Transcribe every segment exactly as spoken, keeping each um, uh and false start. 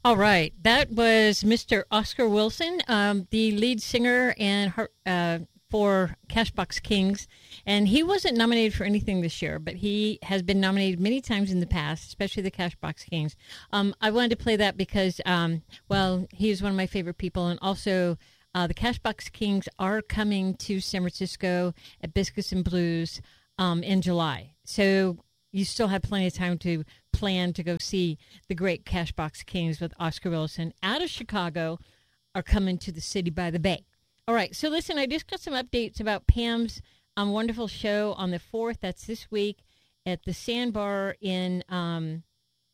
All right, that was Mister Oscar Wilson, um, the lead singer and har- uh, for Cashbox Kings, and he wasn't nominated for anything this year, but he has been nominated many times in the past, especially the Cashbox Kings. Um, I wanted to play that because, um, well, he is one of my favorite people, and also uh, the Cashbox Kings are coming to San Francisco at Biscuits and Blues um, in July, so you still have plenty of time to plan to go see the great Cashbox Kings with Oscar Wilson out of Chicago are coming to the city by the bay. All right, so listen, I just got some updates about Pam's um, wonderful show on the fourth. That's this week at the Sandbar in um,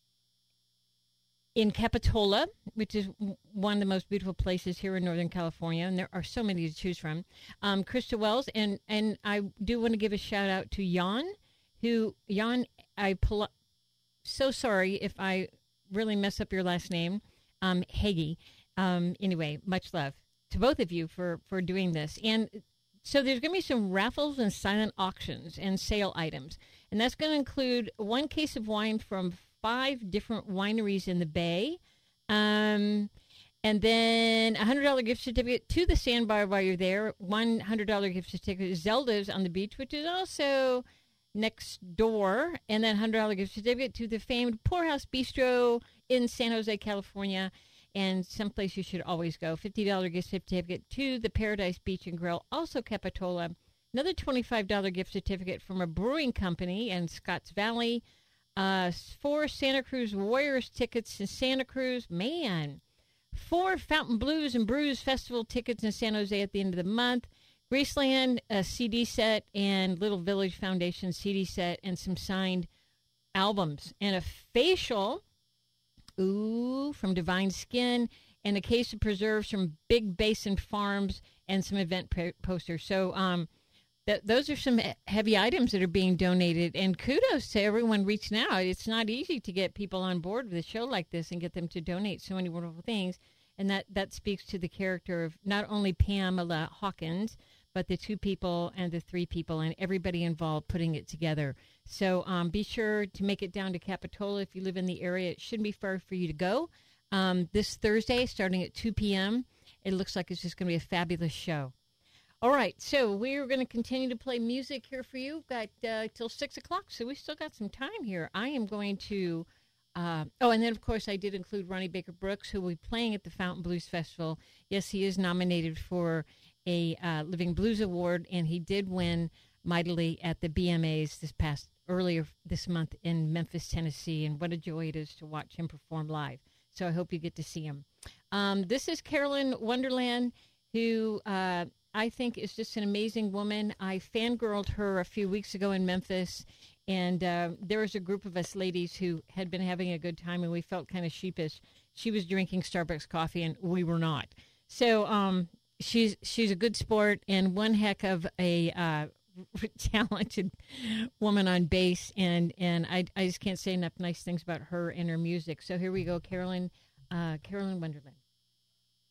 in Capitola, which is one of the most beautiful places here in Northern California, and there are so many to choose from. Um, Krista Wells, and, and I do want to give a shout out to Jan, who, Jan, I pull so sorry if I really mess up your last name, um, Hagee. Um, anyway, much love to both of you for, for doing this. And so there's going to be some raffles and silent auctions and sale items. And that's going to include one case of wine from five different wineries in the Bay. Um, and then a one hundred dollars gift certificate to the Sandbar while you're there. one hundred dollars gift certificate to Zelda's on the beach, which is also next door, and then one hundred dollars gift certificate to the famed Poorhouse Bistro in San Jose, California, and someplace you should always go. fifty dollars gift certificate to the Paradise Beach and Grill, also Capitola. Another twenty-five dollars gift certificate from a brewing company in Scotts Valley. Uh, four Santa Cruz Warriors tickets to Santa Cruz. Man. Four Fountain Blues and Brews Festival tickets in San Jose at the end of the month. Graceland, a C D set, and Little Village Foundation C D set, and some signed albums, and a facial, ooh, from Divine Skin, and a case of preserves from Big Basin Farms, and some event po- posters. So um, th- those are some heavy items that are being donated, and kudos to everyone reaching out. It's not easy to get people on board with a show like this and get them to donate so many wonderful things, and that, that speaks to the character of not only Pamela Hawkins, but the two people and the three people and everybody involved putting it together. So um, be sure to make it down to Capitola if you live in the area. It shouldn't be far for you to go. Um, this Thursday, starting at two p.m., it looks like it's just going to be a fabulous show. All right, so we're going to continue to play music here for you. Got uh, till six o'clock, so we still got some time here. I am going to... Uh, oh, and then, of course, I did include Ronnie Baker Brooks, who will be playing at the Fountain Blues Festival. Yes, he is nominated for a uh, Living Blues Award, and he did win mightily at the B M As this past earlier this month in Memphis, Tennessee, and what a joy it is to watch him perform live. So I hope you get to see him. Um, this is Carolyn Wonderland, who uh, I think is just an amazing woman. I fangirled her a few weeks ago in Memphis, and uh, there was a group of us ladies who had been having a good time, and we felt kind of sheepish. She was drinking Starbucks coffee, and we were not. So um, she's she's a good sport and one heck of a uh, talented woman on bass, and, and I, I just can't say enough nice things about her and her music. So here we go, Carolyn, uh, Carolyn Wonderland.